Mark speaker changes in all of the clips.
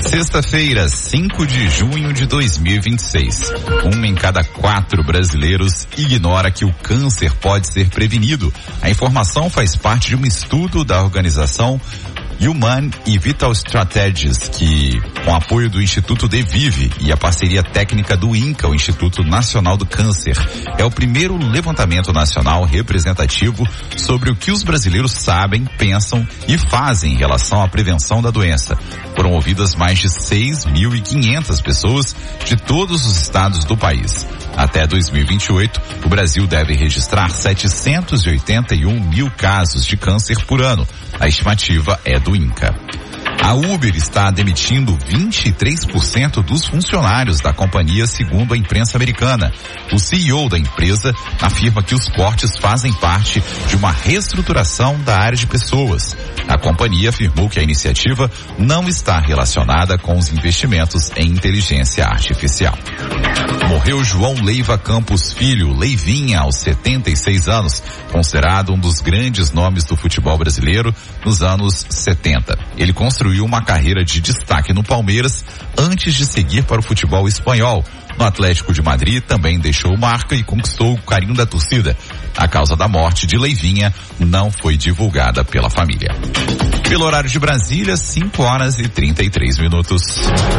Speaker 1: Sexta-feira, 5 de junho de 2026. 1 em cada 4 brasileiros ignora que o câncer pode ser prevenido. A informação faz parte de um estudo da organização Human e Vital Strategies, que, com apoio do Instituto DeVive e a parceria técnica do INCA, o Instituto Nacional do Câncer, é o primeiro levantamento nacional representativo sobre o que os brasileiros sabem, pensam e fazem em relação à prevenção da doença. Foram ouvidas mais de 6.500 pessoas de todos os estados do país. Até 2028, o Brasil deve registrar 781 mil casos de câncer por ano. A estimativa é do INCA. A Uber está demitindo 23% dos funcionários da companhia, segundo a imprensa americana. O CEO da empresa afirma que os cortes fazem parte de uma reestruturação da área de pessoas. A companhia afirmou que a iniciativa não está relacionada com os investimentos em inteligência artificial. Morreu João Leiva Campos Filho, Leivinha, aos 76 anos, considerado um dos grandes nomes do futebol brasileiro nos anos 70. Ele construiu uma carreira de destaque no Palmeiras antes de seguir para o futebol espanhol. No Atlético de Madrid também deixou marca e conquistou o carinho da torcida. A causa da morte de Leivinha não foi divulgada pela família. Pelo horário de Brasília, 5h33.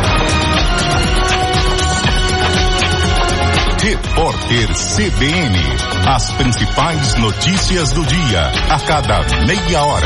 Speaker 2: Repórter CBN. As principais notícias do dia, a cada meia hora.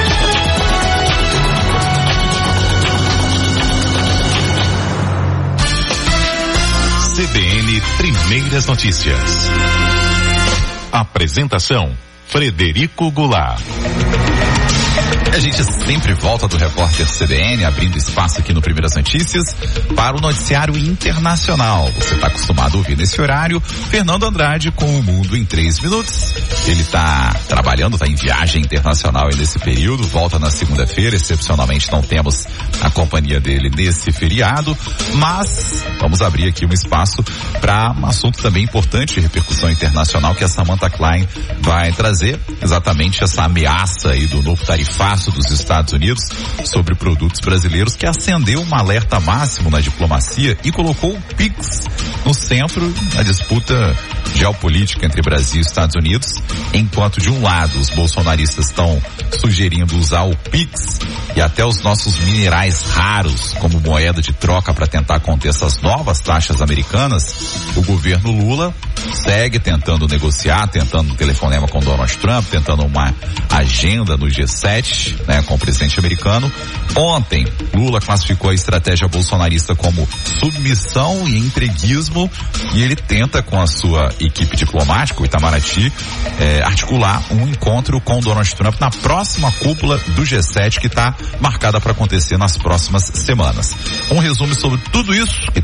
Speaker 2: CBN Primeiras Notícias. Apresentação: Frederico Goulart.
Speaker 1: A gente sempre volta do repórter CBN, abrindo espaço aqui no Primeiras Notícias para o noticiário internacional. Você está acostumado a ouvir nesse horário Fernando Andrade com o Mundo em 3 minutos. Ele está trabalhando, está em viagem internacional nesse período, volta na segunda-feira. Excepcionalmente não temos a companhia dele nesse feriado, mas vamos abrir aqui um espaço para um assunto também importante de repercussão internacional que a Samantha Klein vai trazer, exatamente essa ameaça aí do novo tarifácio dos Estados Unidos sobre produtos brasileiros, que acendeu um alerta máximo na diplomacia e colocou o PIX no centro da disputa geopolítica entre Brasil e Estados Unidos, enquanto de um lado os bolsonaristas estão sugerindo usar o PIX e até os nossos minerais raros como moeda de troca para tentar conter essas novas taxas americanas, o governo Lula segue tentando negociar, tentando um telefonema com Donald Trump, tentando uma agenda no G7, né, com o presidente americano. Ontem, Lula classificou a estratégia bolsonarista como submissão e entreguismo, e ele tenta, com a sua equipe diplomática, o Itamaraty, articular um encontro com Donald Trump na próxima cúpula do G7, que está marcada para acontecer nas próximas semanas. Um resumo sobre tudo isso que